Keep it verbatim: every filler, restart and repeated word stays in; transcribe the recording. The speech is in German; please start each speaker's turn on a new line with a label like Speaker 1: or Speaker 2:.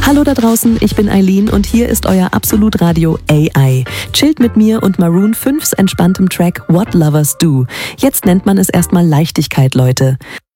Speaker 1: Hallo da draußen, ich bin Eileen und hier ist euer Absolut Radio A I. Chillt mit mir und Maroon fünfs entspanntem Track What Lovers Do. Jetzt nennt man es erstmal Leichtigkeit, Leute.